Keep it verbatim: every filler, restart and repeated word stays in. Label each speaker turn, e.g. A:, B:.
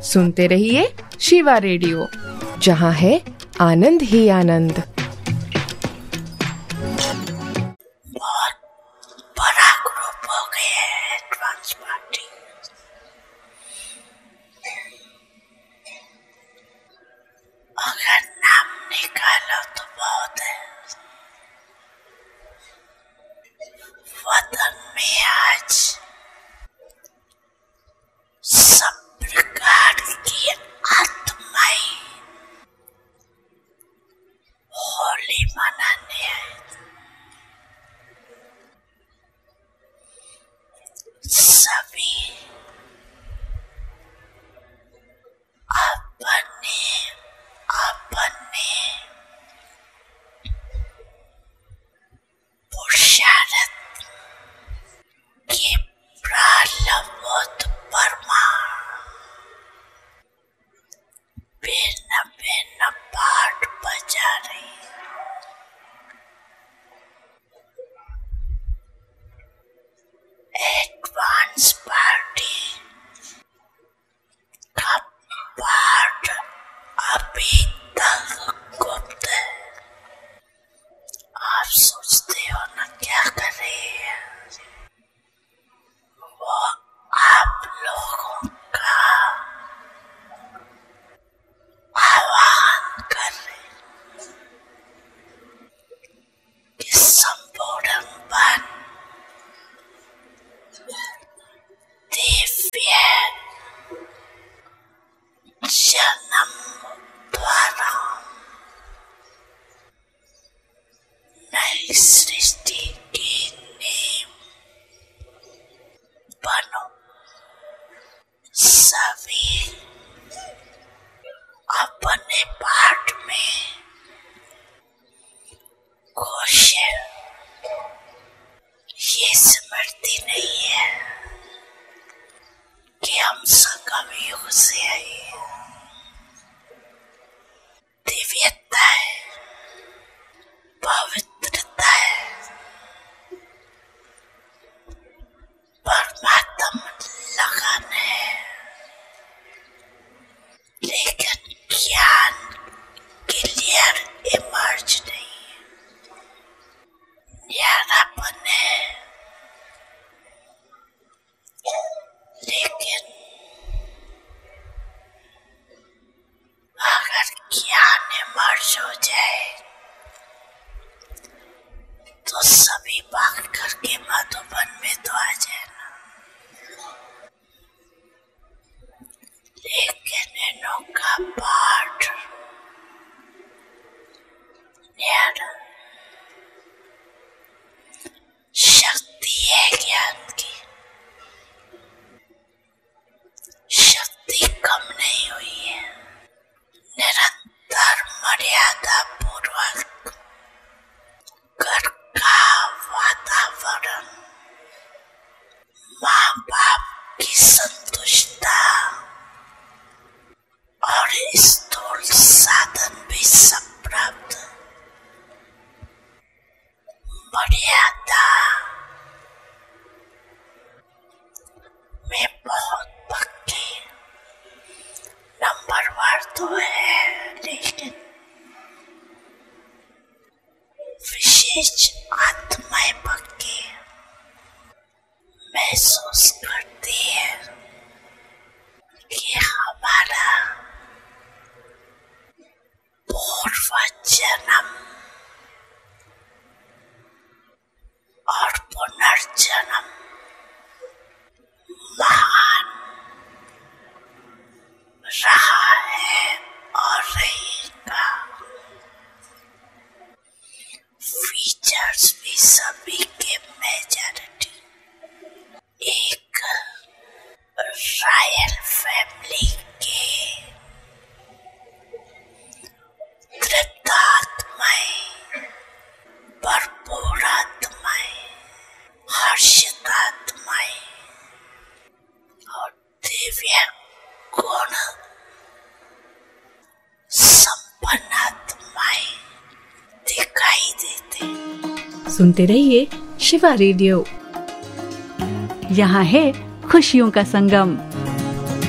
A: सुनते रहिए शिवा रेडियो, जहाँ है आनंद ही आनंद।
B: बहुत बड़ा ग्रुप हो गया है एडवांस पार्टी। अगर नाम निकालो तो बहुत है। वतन में आज सब प्रकार की आत्माएं होली मनाने आए। सभी अपने अपने पुरुषार्थ के प्रलब्ध प्रमाण भिन्न भिन्न पाठ बजा रही। एडवांस पार्टी का पाठ अभी तक गुप्त है। आप सोचते हो ना क्या कर रही है वो? आप लोगों का आह्वान कर रहे कि संपूर्ण बन दिव्य जन्म द्वारा नई सृष्टि की नींव बनो। सभी अपने पाठ में खुश है। ये स्मृति नहीं है कि हम संगम युग से आए। दिव्यता है, पवित्रता है, परमात्मा लगन है। लेकिन ज्ञान क्लियर इमर्ज नहीं है, न्यारापन है। लेकिन अगर ज्ञान इमर्ज हो जाए तो सभी भाग करके मधुबन में तो आ जाए ना। लेकिन इनों का पाठ न्यारा शक्ति है ज्ञान की। शक्ति कम नहीं हुई है। निरंतर मर्यादा पूर्वक घर का वातावरण, माँ बाप की संतुष्टता और स्थूल साधन भी सब प्राप्त। मर्यादा में बहुत पक्के नंबरवार तो है, लेकिन विशेष आत्माएं पक्के महसूस करती है कि हमारा पूर्व जन्म और पुनर्जन्म महान रहा है और रहेगा। फीचर्स भी सभी के मेजॉरिटी एक रॉयल फैमिली के तृप्तात्माएं, भरपूर आत्माएं, हर्षित आत्माएं और दिव्य गुण संपन्न आत्माएं दिखाई देते।
C: सुनते रहिए शिवा रेडियो, यहाँ है खुशियों का संगम।